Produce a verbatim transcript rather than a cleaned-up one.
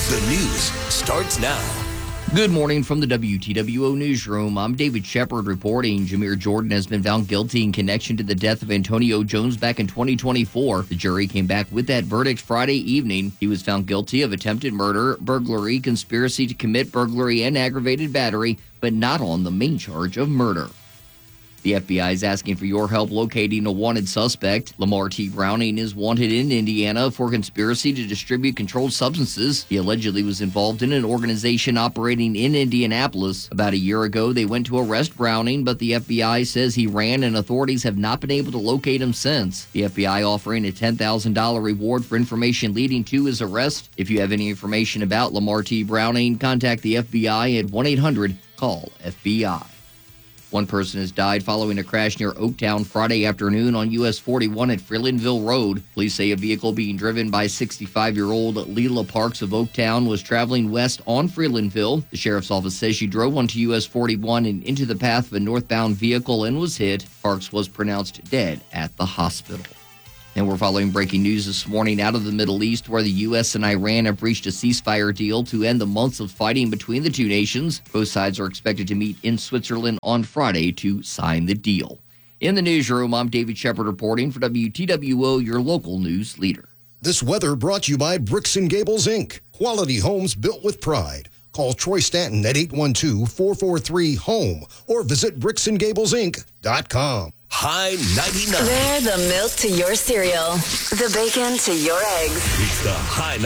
The news starts now. Good morning from the W T W O Newsroom. I'm David Shepard reporting. Jameer Jordan has been found guilty in connection to the death of Antonio Jones back in twenty twenty-four. The jury came back with that verdict Friday evening. He was found guilty of attempted murder, burglary, conspiracy to commit burglary, and aggravated battery, but not on the main charge of murder. The F B I is asking for your help locating a wanted suspect. Lamar T. Browning is wanted in Indiana for conspiracy to distribute controlled substances. He allegedly was involved in an organization operating in Indianapolis. About a year ago, they went to arrest Browning, but the F B I says he ran and authorities have not been able to locate him since. The F B I offering a ten thousand dollars reward for information leading to his arrest. If you have any information about Lamar T. Browning, contact the F B I at one eight hundred call F B I. One person has died following a crash near Oaktown Friday afternoon on U S forty-one at Freelandville Road. Police say a vehicle being driven by sixty-five-year-old Leela Parks of Oaktown was traveling west on Freelandville. The sheriff's office says she drove onto U S forty-one and into the path of a northbound vehicle and was hit. Parks was pronounced dead at the hospital. And we're following breaking news this morning out of the Middle East, where the U S and Iran have reached a ceasefire deal to end the months of fighting between the two nations. Both sides are expected to meet in Switzerland on Friday to sign the deal. In the newsroom, I'm David Shepard reporting for W T W O, your local news leader. This weather brought to you by Bricks and Gables, Incorporated. Quality homes built with pride. Call Troy Stanton at eight one two, four four three, home or visit bricks and gables inc dot com. High ninety-nine. They're the milk to your cereal, the bacon to your eggs. It's the High